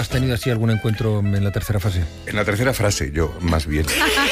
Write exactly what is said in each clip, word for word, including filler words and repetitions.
has tenido así algún encuentro en la tercera fase? En la tercera frase, yo, más bien.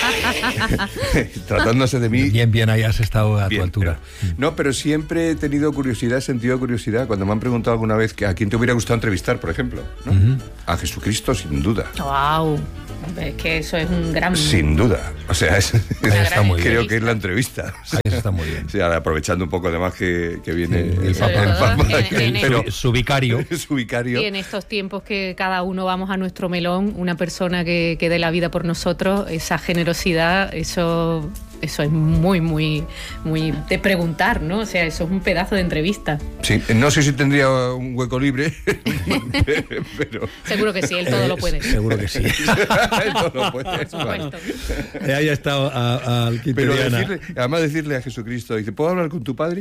Tratándose de mí... Bien, bien, ahí has estado a bien, tu altura. Pero, no, pero siempre he tenido curiosidad, sentido de curiosidad, cuando me han preguntado alguna vez que a quién te hubiera gustado entrevistar, por ejemplo, ¿no? Uh-huh. A Jesucristo, sin duda. ¡Wow! Es que eso es un gran... Sin duda. O sea, es, está muy creo bien. que es la entrevista. O sea, ahí está muy bien. O sea, aprovechando un poco además que, que viene sí, el Papa. El Papa en, en pero su, su vicario. Su vicario. Y en estos tiempos que cada uno vamos a nuestro melón, una persona que, que dé la vida por nosotros, esa generosidad, eso... Eso es muy, muy, muy de preguntar, ¿no? O sea, eso es un pedazo de entrevista. Sí, no sé si tendría un hueco libre, pero... Seguro que sí, él todo eh, lo puede. Seguro que sí. Él todo lo puede, por supuesto. Eh, ahí ha estado al Pero decirle, además decirle a Jesucristo, dice, ¿puedo hablar con tu padre?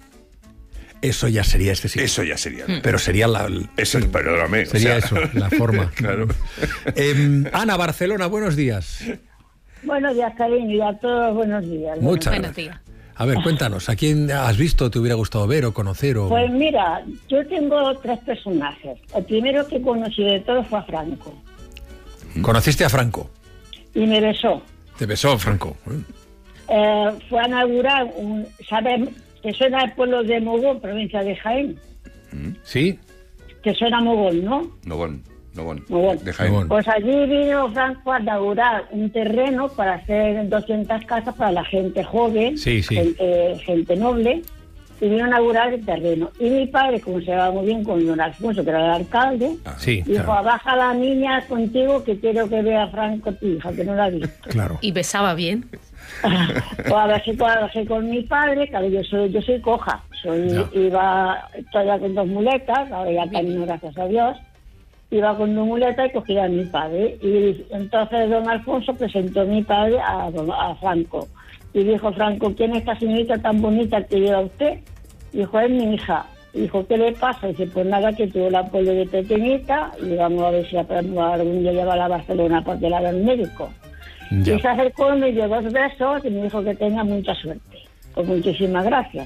Eso ya sería excesivo. Eso ya sería. Hmm. Pero sería la... Eso, perdóname. Sería o sea, eso, la forma. Claro. Eh, Ana, Barcelona, buenos días. Buenos días, cariño, y a todos buenos días. Muchas Buenos gracias. días. A ver, cuéntanos, ¿a quién has visto, te hubiera gustado ver o conocer? O... Pues mira, yo tengo tres personajes. El primero que conocí de todos fue a Franco. ¿Conociste a Franco? Y me besó. Te besó Franco. Eh, fue a inaugurar un... ¿Sabes? ¿Te suena el pueblo de Mogón, provincia de Jaén? ¿Sí? ¿Te suena Mogón, no? Nobón, Nobón. Mogón. De Jaén. Nobón. Pues allí vino Franco a inaugurar un terreno para hacer doscientas casas para la gente joven, Sí, sí. Gente, gente noble, y vino a inaugurar el terreno. Y mi padre, como se llevaba muy bien con don Alfonso, que era el alcalde, Sí, dijo, claro. baja la niña contigo que quiero que vea a Franco, tu hija, que no la ha visto. Claro. Y besaba bien. Pues a ver si trabajé con mi padre, claro, yo soy, yo soy coja, soy, Ya. iba todavía con dos muletas, ahora ya camino, gracias a Dios, iba con dos muletas y cogía a mi padre. Y entonces don Alfonso presentó a mi padre a, don, a Franco. Y dijo, Franco, ¿quién es esta señorita tan bonita que lleva usted? Dijo, es mi hija. Dijo, ¿qué le pasa? Dice, pues nada, que tuvo la polio de pequeñita y vamos a ver si algún día lleva a la Barcelona para que la vea el médico. Ya. Y se acercó, me dio dos besos y me dijo que tenga mucha suerte. Pues muchísimas gracias.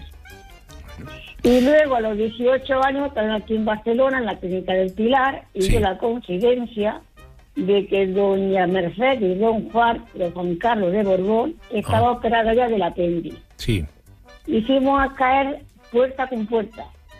Y luego a los dieciocho años, también aquí en Barcelona, en la clínica del Pilar, hice Sí. la coincidencia de que doña Mercedes y don Juan, de Juan Carlos de Borbón, estaba Ah. operada ya del apéndice. Sí. Hicimos a caer puerta con puerta.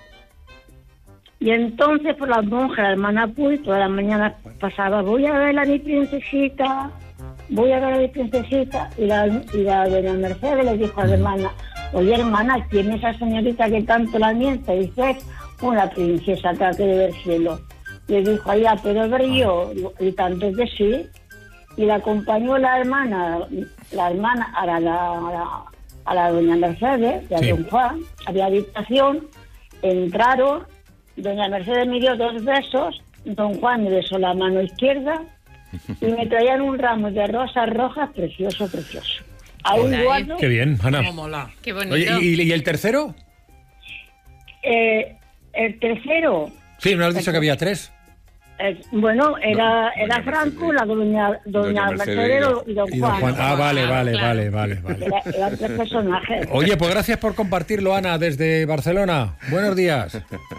Y entonces por las monjas, la hermana Puy, toda la mañana pasaba, voy a ver a mi princesita, voy a ver a mi princesita. Y la, y la doña Mercedes le dijo a la hermana, oye hermana, ¿quién es esa señorita que tanto la mienta? Y dice, es una princesa que ha querido ver cielo. Le dijo, allá, pero ver yo, y tanto que sí. Y la acompañó la hermana, la hermana a la, a la, a la doña Mercedes, y a Sí. don Juan, había habitación, entraron, doña Mercedes me dio dos besos, don Juan me besó la mano izquierda y me traían un ramo de rosas rojas precioso, precioso. Aún Hola, guardo, Qué bien, Ana. Cómo mola. Qué bonito. Oye, ¿y, y el tercero? eh, el tercero, Sí, me has dicho que había tres. eh, bueno, era, No, era doña Franco, Mercedes. la doña, doña, Doña Mercedes Mercedes y don Y don Juan. Juan. Ah, vale, Claro, vale, claro. vale, vale, vale. Era- eran tres personajes. Oye, pues gracias por compartirlo, Ana, desde Barcelona. Buenos días.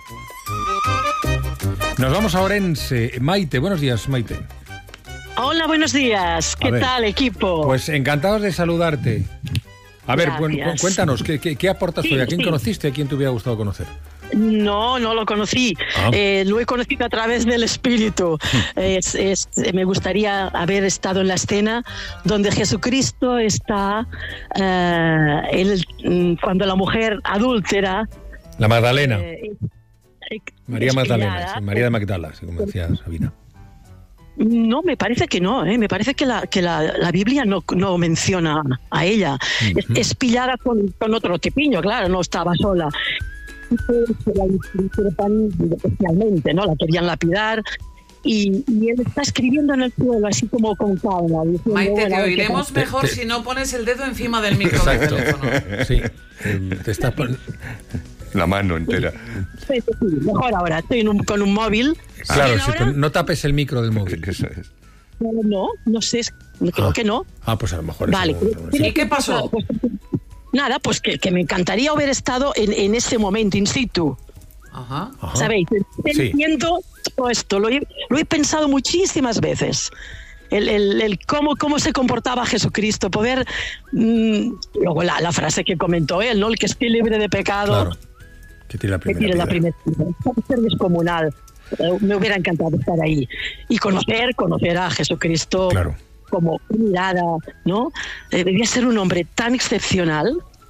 Nos vamos a Orense. Maite, buenos días, Maite. Hola, buenos días. A ¿Qué ver, tal, equipo? Pues encantados de saludarte. A ver, cu- Gracias. cu- cuéntanos, ¿qué, qué, qué aportas Sí, hoy? ¿A quién sí. conociste? ¿A quién te hubiera gustado conocer? No, no lo conocí. Ah. Eh, lo he conocido a través del espíritu. es, es- me gustaría haber estado en la escena donde Jesucristo está, eh, él, mm, cuando la mujer adúltera. La Magdalena. eh, eh, María Magdalena, despeinada, sí, María de Magdala, sí, como decía Sabina. No, me parece que no, ¿eh? Me parece que la, que la, la Biblia no, no menciona a ella. Ujú. es, es pillada con, con otro tipiño, claro, no estaba sola. Y pues, la disfrutan especialmente, ¿no? La querían lapidar. Y, y él está escribiendo en el suelo, así como con calma. diciendo, Maite, bueno, te a ver qué oiremos pasa. mejor Te- si no pones el dedo encima del micro del Exacto. teléfono. Sí, eh, te estás pon- La mano entera. Sí, sí, sí, mejor ahora, estoy en un- con un móvil. Claro, ¿Bien sí, ahora? pero no tapes el micro del móvil. Eso es. No, no sé, es- creo Ah. que no. Ah, pues a lo mejor Vale. es algo- ¿Y qué pasó? Pues, nada, pues que, que me encantaría haber estado en, en ese momento, in situ. Ajá. Ajá. ¿Sabéis? Sí. Viendo pasó esto, lo he, lo he pensado muchísimas veces. El, el, el cómo, cómo se comportaba Jesucristo, poder mmm, luego la, la frase que comentó él, ¿no? El que esté libre de pecado, claro. Que tire la primera que tire la piedra. primera piedra. Ser descomunal. Eh, me hubiera encantado estar ahí y conocer, conocer a Jesucristo, Claro. como mirada, ¿no? Eh, debía ser un hombre tan excepcional.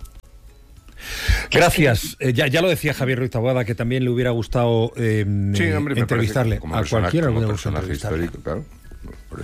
Gracias. Eh, ya, ya lo decía Javier Ruiz Taboada, que también le hubiera gustado eh, Sí, hombre, me entrevistarle. parece como A personaje- cualquiera le como hubiera gustado personaje entrevistarle. histórico, claro. Por eso